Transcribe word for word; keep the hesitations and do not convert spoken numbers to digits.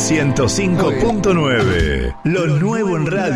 ciento cinco punto nueve. Lo nuevo en radio.